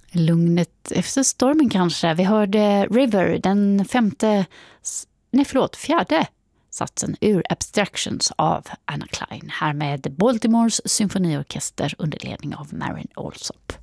Lugnet efter stormen kanske. Vi hörde River, den fjärde satsen ur Abstractions av Anna Klein. Här med Baltimores symfoniorkester under ledning av Marin Alsop.